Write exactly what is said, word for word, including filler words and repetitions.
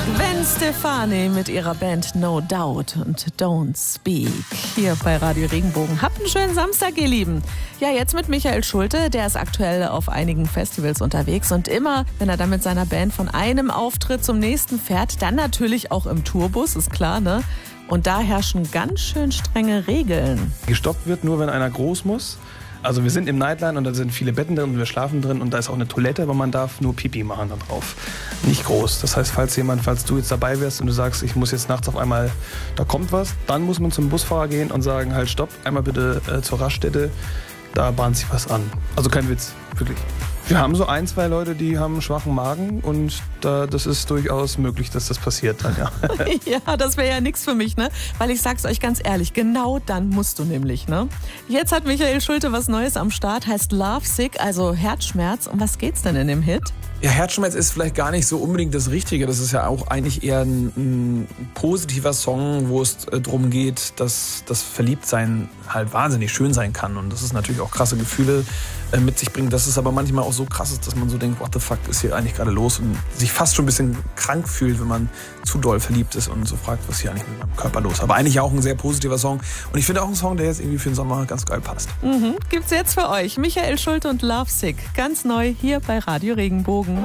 Gwen Stefani mit ihrer Band No Doubt und Don't Speak hier bei Radio Regenbogen. Habt einen schönen Samstag, ihr Lieben. Ja, jetzt mit Michael Schulte, der ist aktuell auf einigen Festivals unterwegs und immer, wenn er dann mit seiner Band von einem Auftritt zum nächsten fährt, dann natürlich auch im Tourbus, ist klar, ne? Und da herrschen ganz schön strenge Regeln. Gestoppt wird nur, wenn einer groß muss. Also wir sind im Nightline und da sind viele Betten drin und wir schlafen drin und da ist auch eine Toilette, aber man darf nur Pipi machen da drauf. Nicht groß. Das heißt, falls jemand, falls du jetzt dabei wärst und du sagst, ich muss jetzt nachts auf einmal, da kommt was, dann muss man zum Busfahrer gehen und sagen, halt stopp, einmal bitte äh, zur Raststätte, da bahnt sich was an. Also kein Witz, wirklich. Wir haben so ein, zwei Leute, die haben einen schwachen Magen und da, das ist durchaus möglich, dass das passiert dann, ja. Ja, das wäre ja nichts für mich, ne? Weil ich sag's euch ganz ehrlich, genau dann musst du nämlich, ne? Jetzt hat Michael Schulte was Neues am Start, heißt Love Sick, also Herzschmerz. Um was geht's denn in dem Hit? Ja, Herzschmerz ist vielleicht gar nicht so unbedingt das Richtige. Das ist ja auch eigentlich eher ein, ein positiver Song, wo es äh, darum geht, dass das Verliebtsein halt wahnsinnig schön sein kann. Und das ist natürlich auch krasse Gefühle äh, mit sich bringt. Dass es aber manchmal auch so krass ist, dass man so denkt, what the fuck ist hier eigentlich gerade los? Und sich fast schon ein bisschen krank fühlt, wenn man zu doll verliebt ist und so fragt, was ist hier eigentlich mit meinem Körper los? Aber eigentlich auch ein sehr positiver Song. Und ich finde auch ein Song, der jetzt irgendwie für den Sommer ganz geil passt. Mhm. Gibt's jetzt für euch Michael Schulte und Love Sick. Ganz neu hier bei Radio Regenbogen.